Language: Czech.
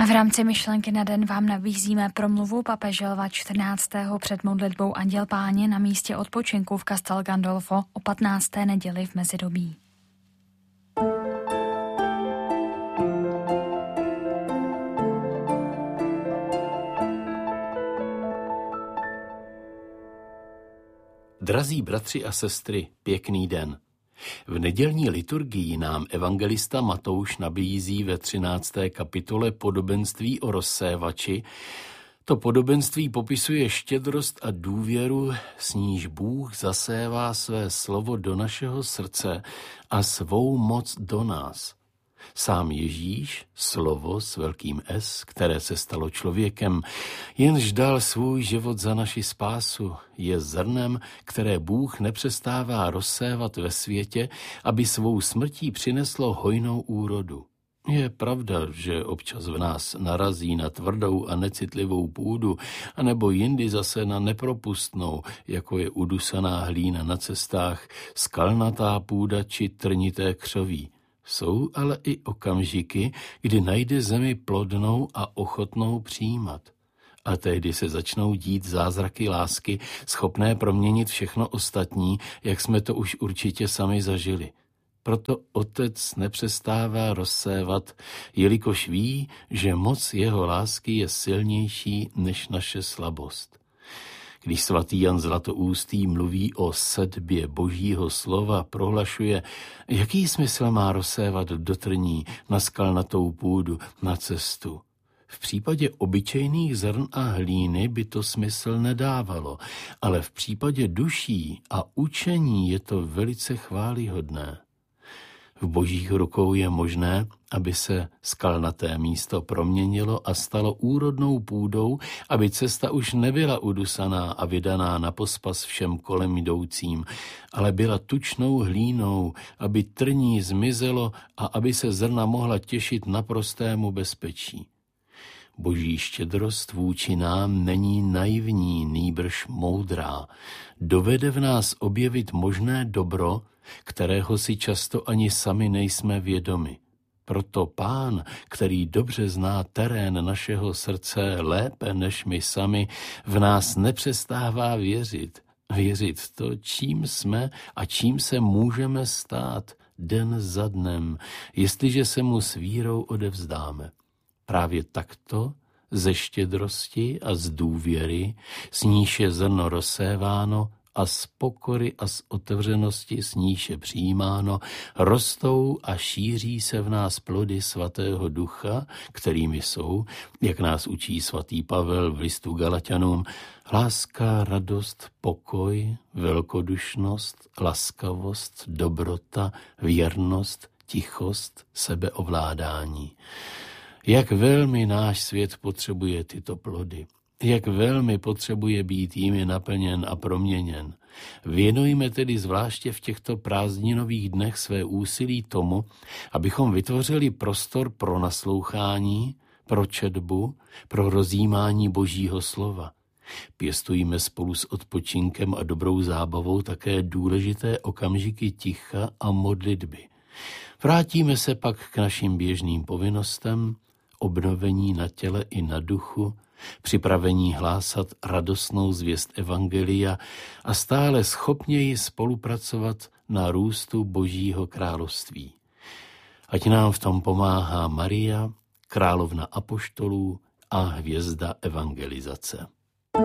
v rámci myšlenky na den vám nabízíme promluvu papeže Lva 14. před modlitbou Anděl Páně na místě odpočinku v Castel Gandolfo o 15. neděli v mezidobí. Drazí bratři a sestry, pěkný den. V nedělní liturgii nám evangelista Matouš nabízí ve 13. kapitole podobenství o rozsévači. To podobenství popisuje štědrost a důvěru, s níž Bůh zasévá své slovo do našeho srdce a svou moc do nás. Sám Ježíš, slovo s velkým S, které se stalo člověkem, jenž dal svůj život za naši spásu, je zrnem, které Bůh nepřestává rozsévat ve světě, aby svou smrtí přineslo hojnou úrodu. Je pravda, že občas v nás narazí na tvrdou a necitlivou půdu, anebo jindy zase na nepropustnou, jako je udusaná hlína na cestách, skalnatá půda či trnité křoví. Jsou ale i okamžiky, kdy najde zemi plodnou a ochotnou přijímat. A tehdy se začnou dít zázraky lásky, schopné proměnit všechno ostatní, jak jsme to už určitě sami zažili. Proto Otec nepřestává rozsévat, jelikož ví, že moc jeho lásky je silnější než naše slabost. Když svatý Jan Zlatoústý mluví o sedbě božího slova, prohlašuje, jaký smysl má rozsévat do trní, na skalnatou půdu, na cestu. V případě obyčejných zrn a hlíny by to smysl nedávalo, ale v případě duší a učení je to velice chvályhodné. V božích rukou je možné, aby se skalnaté místo proměnilo a stalo úrodnou půdou, aby cesta už nebyla udusaná a vydaná na pospas všem kolem jdoucím, ale byla tučnou hlínou, aby trní zmizelo a aby se zrna mohla těšit naprostému bezpečí. Boží štědrost vůči nám není naivní, nýbrž moudrá. Dovede v nás objevit možné dobro, kterého si často ani sami nejsme vědomi. Proto Pán, který dobře zná terén našeho srdce lépe než my sami, v nás nepřestává věřit. Věřit v to, čím jsme a čím se můžeme stát den za dnem, jestliže se mu s vírou odevzdáme. Právě takto, ze štědrosti a z důvěry, s níž je zrno rozséváno, a z pokory a z otevřenosti, s níž je přijímáno, rostou a šíří se v nás plody svatého ducha, kterými jsou, jak nás učí svatý Pavel v listu Galaťanům, láska, radost, pokoj, velkodušnost, laskavost, dobrota, věrnost, tichost, sebeovládání. Jak velmi náš svět potřebuje tyto plody. Jak velmi potřebuje být jimi naplněn a proměněn. Věnujme tedy zvláště v těchto prázdninových dnech své úsilí tomu, abychom vytvořili prostor pro naslouchání, pro četbu, pro rozjímání Božího slova. Pěstujme spolu s odpočinkem a dobrou zábavou také důležité okamžiky ticha a modlitby. Vrátíme se pak k našim běžným povinnostem, obnovení na těle i na duchu, připravení hlásat radostnou zvěst evangelia a stále schopněji spolupracovat na růstu Božího království. Ať nám v tom pomáhá Maria, královna apoštolů a hvězda evangelizace.